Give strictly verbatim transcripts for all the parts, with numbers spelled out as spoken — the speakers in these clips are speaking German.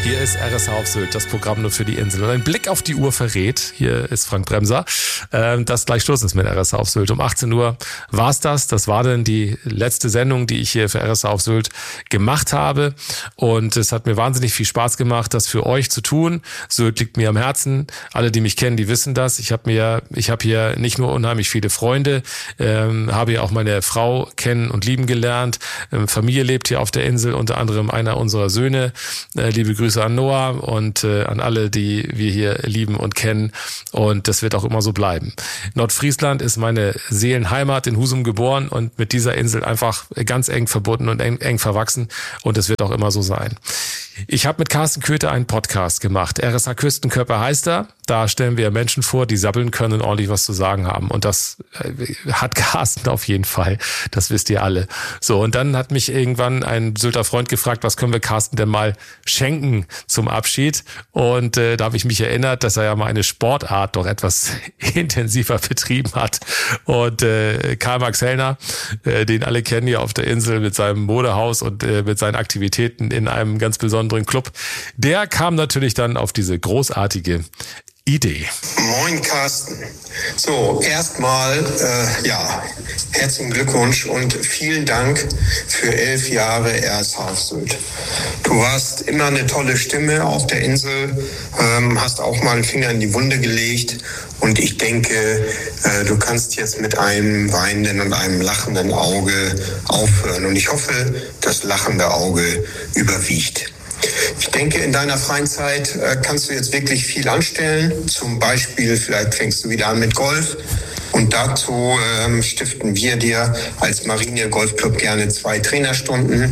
Hier ist R S H auf Sylt, das Programm nur für die Insel. Und ein Blick auf die Uhr verrät, hier ist Frank Bremser, äh, dass gleich Schluss ist mit R S H auf Sylt. Um achtzehn Uhr war's das. Das war dann die letzte Sendung, die ich hier für R S H auf Sylt gemacht habe. Und es hat mir wahnsinnig viel Spaß gemacht, das für euch zu tun. Sylt liegt mir am Herzen. Alle, die mich kennen, die wissen das. Ich habe mir, ich habe hier nicht nur unheimlich viele Freunde, ähm, habe hier auch meine Frau kennen und lieben gelernt. Ähm, Familie lebt hier auf der Insel, unter anderem einer unserer Söhne. Äh, liebe Grüße an Noah und äh, an alle, die wir hier lieben und kennen. Und das wird auch immer so bleiben. Nordfriesland ist meine Seelenheimat, in Husum geboren und mit dieser Insel einfach ganz eng verbunden und eng, eng verwachsen. Und es wird auch immer so sein. Ich habe mit Carsten Köther einen Podcast gemacht. R S H Küstenkörper heißt er. Da stellen wir Menschen vor, die sabbeln können und ordentlich was zu sagen haben. Und das hat Carsten auf jeden Fall. Das wisst ihr alle. So, und dann hat mich irgendwann ein Sylter Freund gefragt, was können wir Carsten denn mal schenken zum Abschied? Und äh, da habe ich mich erinnert, dass er ja mal eine Sportart doch etwas intensiver betrieben hat. Und äh, Karl-Max Hellner, äh, den alle kennen hier auf der Insel mit seinem Modehaus und äh, mit seinen Aktivitäten in einem ganz besonderen Club, der kam natürlich dann auf diese großartige Idee. Moin Carsten. So, erstmal, äh, ja, herzlichen Glückwunsch und vielen Dank für elf Jahre R S H auf Sylt. Du warst immer eine tolle Stimme auf der Insel, ähm, hast auch mal einen Finger in die Wunde gelegt und ich denke, äh, du kannst jetzt mit einem weinenden und einem lachenden Auge aufhören und ich hoffe, das lachende Auge überwiegt. Ich denke, in deiner freien Zeit äh, kannst du jetzt wirklich viel anstellen. Zum Beispiel, vielleicht fängst du wieder an mit Golf. Und dazu ähm, stiften wir dir als Marine Golfclub gerne zwei Trainerstunden.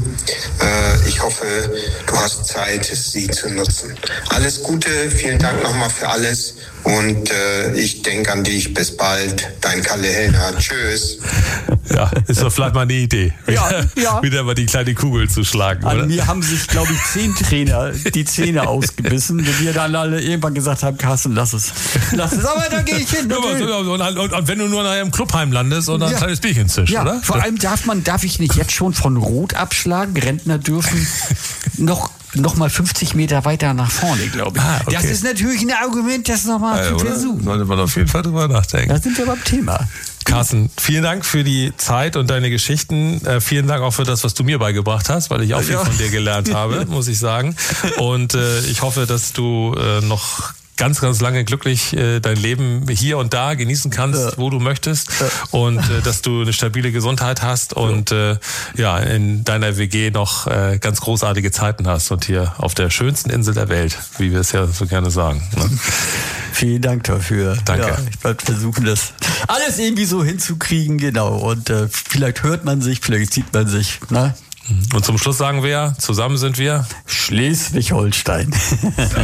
Äh, ich hoffe, du hast Zeit, sie zu nutzen. Alles Gute, vielen Dank nochmal für alles. Und äh, ich denke an dich. Bis bald. Dein Kalle Hellner. Tschüss. Ja, ist doch vielleicht mal eine Idee. Ja, ja. Wieder mal die kleine Kugel zu schlagen, An oder? mir haben sich, glaube ich, zehn Trainer die Zähne ausgebissen, wenn wir dann alle irgendwann gesagt haben, Carsten, lass es. Lass es, aber da gehe ich hin. Ja, und, und, und, und wenn du nur nachher im Clubheim landest und ein Ja. kleines Bierchen zischst, Ja, oder? vor allem darf man, darf ich nicht jetzt schon von Rot abschlagen? Rentner dürfen noch noch mal fünfzig Meter weiter nach vorne, glaube ich. Ah, okay. Das ist natürlich ein Argument, das nochmal Ja, zu oder? versuchen. Sollte man auf jeden Fall drüber nachdenken. Da sind wir beim Thema. Carsten, vielen Dank für die Zeit und deine Geschichten. Äh, vielen Dank auch für das, was du mir beigebracht hast, weil ich auch viel Ja. von dir gelernt habe, muss ich sagen. Und äh, ich hoffe, dass du äh, noch ganz, ganz lange glücklich äh, dein Leben hier und da genießen kannst, Ja. wo du möchtest. Ja. Und äh, dass du eine stabile Gesundheit hast und äh, ja, in deiner W G noch äh, ganz großartige Zeiten hast und hier auf der schönsten Insel der Welt, wie wir es ja so gerne sagen. Ne? Vielen Dank dafür. Danke. Ja, ich werde versuchen, das alles irgendwie so hinzukriegen, genau. Und äh, vielleicht hört man sich, vielleicht sieht man sich. Ne? Und zum Schluss sagen wir, zusammen sind wir Schleswig-Holstein.